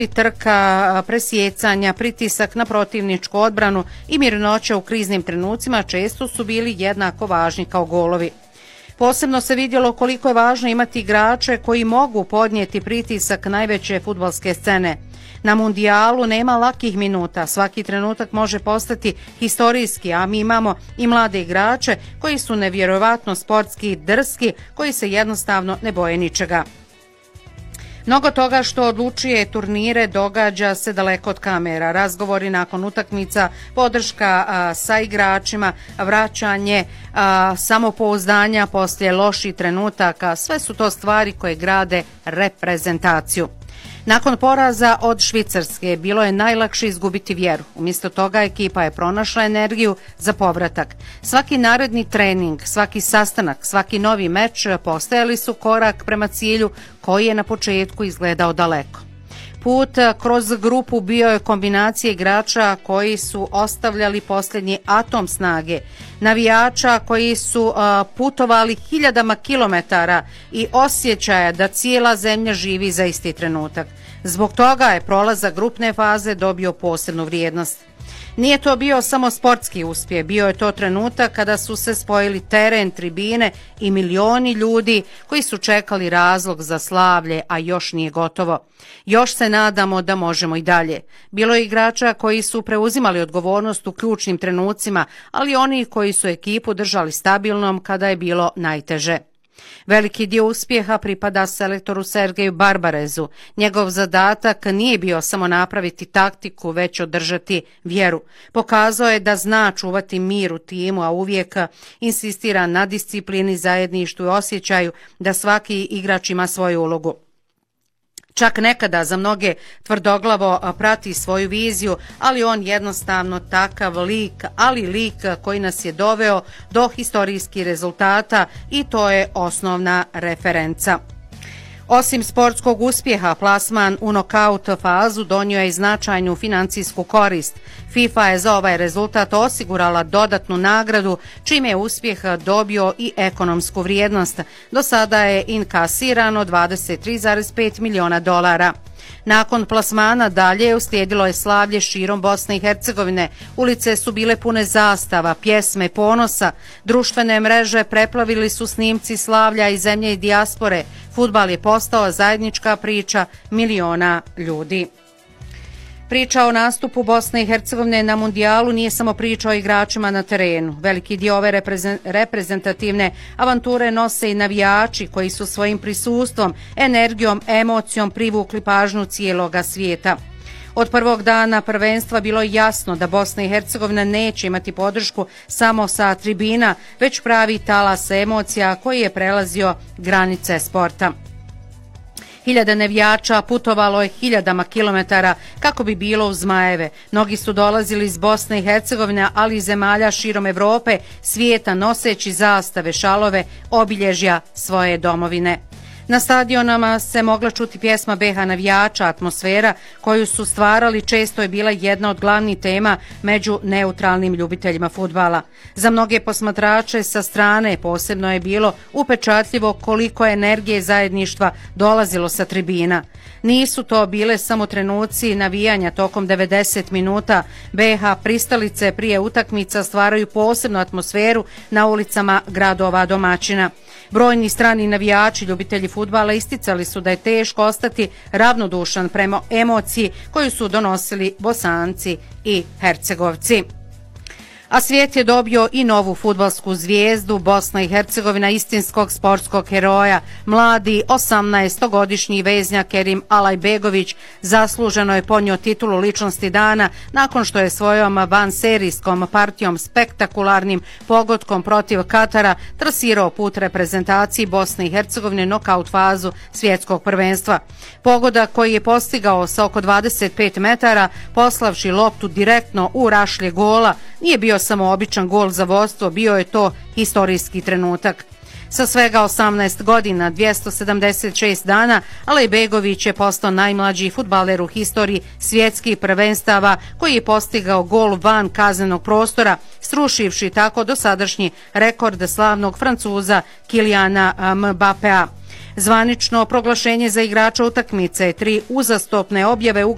Trka, presjecanja, pritisak na protivničku odbranu i mirnoća u kriznim trenucima često su bili jednako važni kao golovi. Posebno se vidjelo koliko je važno imati igrače koji mogu podnijeti pritisak najveće fudbalske scene. Na mundijalu nema lakih minuta, svaki trenutak može postati historijski, a mi imamo i mlade igrače koji su nevjerovatno sportski drski, koji se jednostavno ne boje ničega. Mnogo toga što odlučuje turnire događa se daleko od kamera. Razgovori nakon utakmica, podrška sa igračima, vraćanje samopouzdanja poslije loših trenutaka, sve su to stvari koje grade reprezentaciju. Nakon poraza od Švicarske bilo je najlakše izgubiti vjeru. Umjesto toga ekipa je pronašla energiju za povratak. Svaki naredni trening, svaki sastanak, svaki novi meč postajali su korak prema cilju koji je na početku izgledao daleko. Put kroz grupu bio je kombinacija igrača koji su ostavljali posljednji atom snage, navijača koji su putovali hiljadama kilometara i osjećaja da cijela zemlja živi za isti trenutak. Zbog toga je prolazak grupne faze dobio posebnu vrijednost. Nije to bio samo sportski uspjeh, bio je to trenutak kada su se spojili teren, tribine i milioni ljudi koji su čekali razlog za slavlje, a još nije gotovo. Još se nadamo da možemo i dalje. Bilo je igrača koji su preuzimali odgovornost u ključnim trenucima, ali oni koji su ekipu držali stabilnom kada je bilo najteže. Veliki dio uspjeha pripada selektoru Sergeju Barbarezu. Njegov zadatak nije bio samo napraviti taktiku, već održati vjeru. Pokazao je da zna čuvati mir u timu, a uvijek insistira na disciplini, zajedništvu i osjećaju da svaki igrač ima svoju ulogu. Čak nekada za mnoge tvrdoglavo prati svoju viziju, ali on jednostavno takav lik, ali lik koji nas je doveo do historijskih rezultata i to je osnovna referenca. Osim sportskog uspjeha, plasman u nokaut fazu donio je i značajnu financijsku korist. FIFA je za ovaj rezultat osigurala dodatnu nagradu, čime je uspjeh dobio i ekonomsku vrijednost. Do sada je inkasirano $23,5 miliona. Nakon plasmana dalje uslijedilo je slavlje širom Bosne i Hercegovine. Ulice su bile pune zastava, pjesme, ponosa. Društvene mreže preplavili su snimci slavlja iz zemlje i dijaspore. Fudbal je postao zajednička priča miliona ljudi. Priča o nastupu Bosne i Hercegovine na mundijalu nije samo priča o igračima na terenu. Veliki dio ove reprezentativne avanture nose i navijači koji su svojim prisustvom, energijom, emocijom privukli pažnju cijeloga svijeta. Od prvog dana prvenstva bilo je jasno da Bosna i Hercegovina neće imati podršku samo sa tribina, već pravi talas emocija koji je prelazio granice sporta. Hiljade navijača putovalo je hiljadama kilometara kako bi bilo u Zmajeve. Mnogi su dolazili iz Bosne i Hercegovine, ali i zemalja širom Evrope, svijeta noseći zastave, šalove, obilježja svoje domovine. Na stadionama se mogla čuti pjesma BiH navijača, atmosfera koju su stvarali često je bila jedna od glavnih tema među neutralnim ljubiteljima fudbala. Za mnoge posmatrače sa strane posebno je bilo upečatljivo koliko energije i zajedništva dolazilo sa tribina. Nisu to bile samo trenuci navijanja tokom 90 minuta. BiH pristalice prije utakmica stvaraju posebnu atmosferu na ulicama gradova domaćina. Brojni strani navijači, ljubitelji fudbala isticali su da je teško ostati ravnodušan prema emociji koju su donosili Bosanci i Hercegovci. A svijet je dobio i novu fudbalsku zvijezdu, Bosna i Hercegovina istinskog sportskog heroja. Mladi 18-godišnji veznjak Kerim Alajbegović zasluženo je ponio titulu ličnosti dana nakon što je svojom vanserijskom partijom spektakularnim pogodkom protiv Katara trasirao put reprezentaciji Bosne i Hercegovine nokaut fazu svjetskog prvenstva. Pogodak koji je postigao sa oko 25 metara poslavši loptu direktno u rašlje gola nije bio samo običan gol za vodstvo, bio je to historijski trenutak. Sa svega 18 godina, 276 dana, Alajbegović je postao najmlađi fudbaler u historiji svjetskih prvenstava koji je postigao gol van kaznenog prostora, srušivši tako dosadašnji rekord slavnog Francuza Kyliana Mbappéa. Zvanično proglašenje za igrača utakmice, 3 uzastopne objave